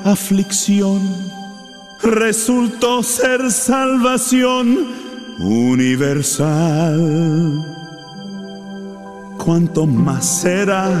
aflicción resultó ser salvación universal. ¿Cuánto más será